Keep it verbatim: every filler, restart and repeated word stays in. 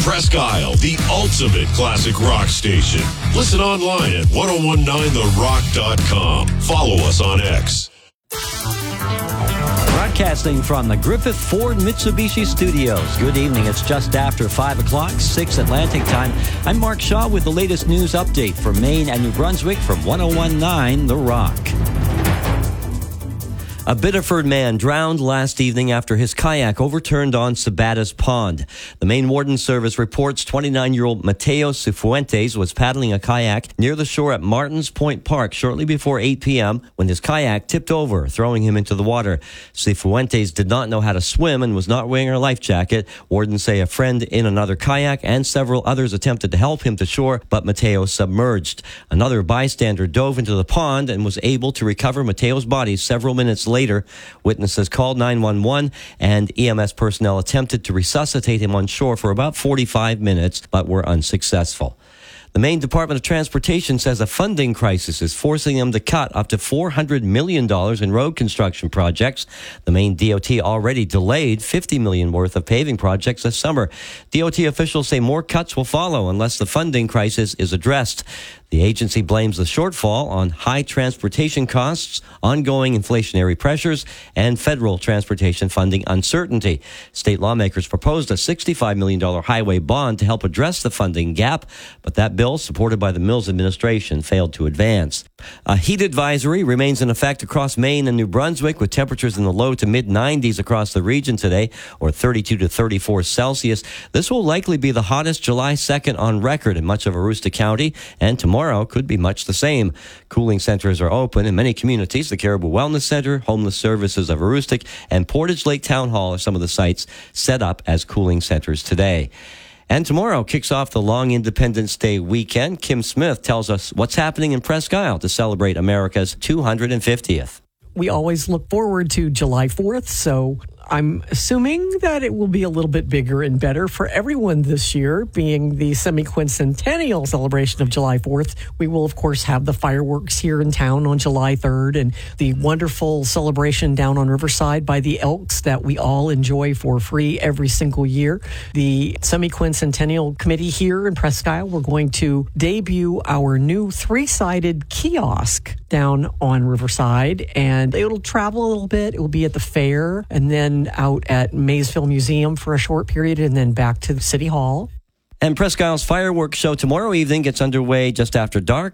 Presque Isle, the ultimate classic rock station. Listen online at ten nineteen the rock dot com. Follow us on X. Broadcasting from the Griffith Ford Mitsubishi Studios. Good evening. It's just after five o'clock, six Atlantic time. I'm Mark Shaw with the latest news update for Maine and New Brunswick from ten nineteen The Rock. A Biddeford man drowned last evening after his kayak overturned on Sabatis Pond. The Maine Warden Service reports twenty-nine-year-old Mateo Cifuentes was paddling a kayak near the shore at Martins Point Park shortly before eight p.m. when his kayak tipped over, throwing him into the water. Cifuentes did not know how to swim and was not wearing a life jacket. Wardens say a friend in another kayak and several others attempted to help him to shore, but Mateo submerged. Another bystander dove into the pond and was able to recover Mateo's body several minutes later. Later, witnesses called nine one one and E M S personnel attempted to resuscitate him on shore for about forty-five minutes, but were unsuccessful. The Maine Department of Transportation says a funding crisis is forcing them to cut up to four hundred million dollars in road construction projects. The Maine D O T already delayed fifty million dollars worth of paving projects this summer. D O T officials say more cuts will follow unless the funding crisis is addressed. The agency blames the shortfall on high transportation costs, ongoing inflationary pressures, and federal transportation funding uncertainty. State lawmakers proposed a sixty-five million dollars highway bond to help address the funding gap, but that bill, supported by the Mills administration, failed to advance. A heat advisory remains in effect across Maine and New Brunswick, with temperatures in the low to mid nineties across the region today, or thirty-two to thirty-four Celsius. This will likely be the hottest July second on record in much of Aroostook County, and tomorrow Tomorrow could be much the same. Cooling centers are open in many communities. The Caribou Wellness Center, Homeless Services of Aroostook, and Portage Lake Town Hall are some of the sites set up as cooling centers today. And tomorrow kicks off the long Independence Day weekend. Kim Smith tells us what's happening in Presque Isle to celebrate America's two hundred fiftieth. We always look forward to July fourth, so I'm assuming that it will be a little bit bigger and better for everyone this year, being the semi-quincentennial celebration of July fourth. We will, of course, have the fireworks here in town on July third and the wonderful celebration down on Riverside by the Elks that we all enjoy for free every single year. The semi-quincentennial committee here in Presque Isle, we're going to debut our new three-sided kiosk down on Riverside, and it'll travel a little bit. It will be at the fair, and then out at Maysville Museum for a short period, and then back to the City Hall. And Presque Isle's fireworks show tomorrow evening gets underway just after dark